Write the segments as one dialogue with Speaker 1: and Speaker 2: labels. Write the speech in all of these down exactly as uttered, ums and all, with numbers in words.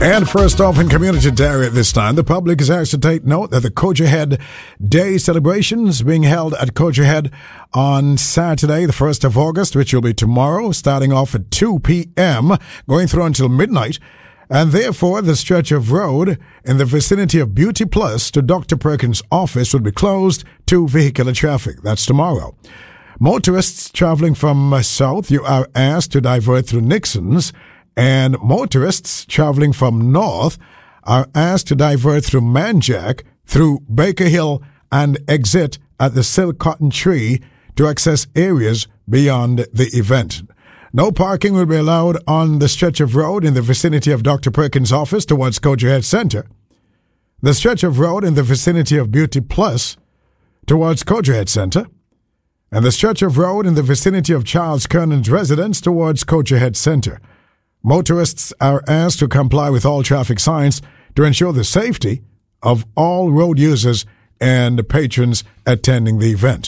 Speaker 1: And first off, in Community Dairy at this time, the public is asked to take note that the Koja Head Day celebrations being held at Koja Head on Saturday, the first of August, which will be tomorrow, starting off at two p.m., going through until midnight. And therefore, the stretch of road in the vicinity of Beauty Plus to Doctor Perkins' office will be closed to vehicular traffic. That's tomorrow. Motorists traveling from uh, south, you are asked to divert through Nixon's, and motorists traveling from north are asked to divert through Manjack, through Baker Hill, and exit at the Silk Cotton Tree to access areas beyond the event. No parking will be allowed on the stretch of road in the vicinity of Doctor Perkins' office towards Koja Head Center, the stretch of road in the vicinity of Beauty Plus towards Koja Head Center, and the stretch of road in the vicinity of Charles Kernan's residence towards Koja Head Center. Motorists are asked to comply with all traffic signs to ensure the safety of all road users and patrons attending the event.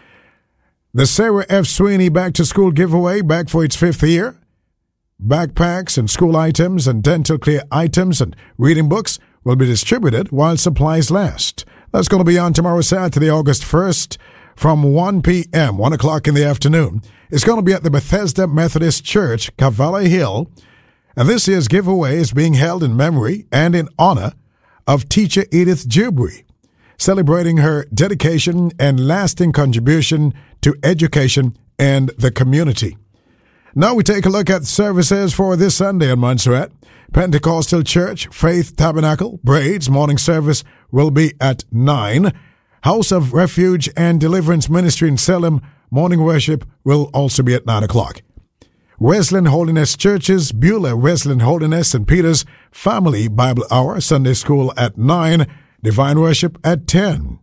Speaker 1: The Sarah F. Sweeney Back to School giveaway, back for its fifth year. Backpacks and school items and dental clear items and reading books will be distributed while supplies last. That's going to be on tomorrow, Saturday, August first, from one p.m., one o'clock in the afternoon. It's going to be at the Bethesda Methodist Church, Cavalli Hill. And this year's giveaway is being held in memory and in honor of teacher Edith Jubri, celebrating her dedication and lasting contribution to education and the community. Now we take a look at services for this Sunday in Montserrat. Pentecostal Church, Faith Tabernacle, Braids, morning service will be at nine. House of Refuge and Deliverance Ministry in Salem, morning worship will also be at nine o'clock. Wesleyan Holiness Churches, Beulah Wesleyan Holiness Saint Peter's Family Bible Hour, Sunday School at nine, Divine Worship at ten.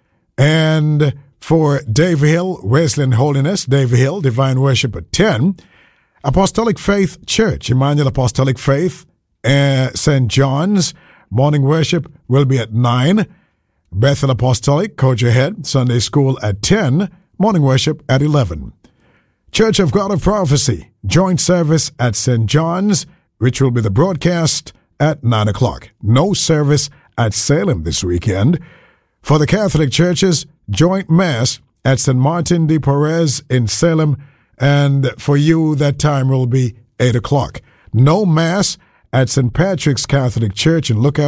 Speaker 1: And for Dave Hill, Wesleyan Holiness, Dave Hill, Divine Worship at ten. Apostolic Faith Church, Emmanuel Apostolic Faith, uh, Saint John's, morning worship will be at nine. Bethel Apostolic, Koja Head, Sunday School at ten, morning worship at eleven. Church of God of Prophecy, joint service at Saint John's, which will be the broadcast at nine o'clock. No service at Salem this weekend. For the Catholic churches, joint mass at Saint Martin de Porres in Salem, and for you that time will be eight o'clock. No mass at Saint Patrick's Catholic Church in Lookout